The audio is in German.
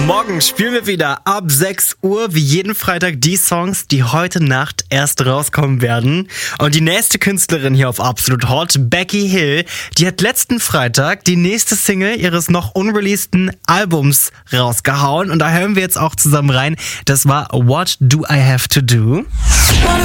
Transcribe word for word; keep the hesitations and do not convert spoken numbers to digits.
Morgen spielen wir wieder ab sechs Uhr, wie jeden Freitag, die Songs, die heute Nacht erst rauskommen werden. Und die nächste Künstlerin hier auf Absolut Hot, Becky Hill, die hat letzten Freitag die nächste Single ihres noch unreleaseden Albums rausgehauen. Und da hören wir jetzt auch zusammen rein. Das war What Do I Have to Do?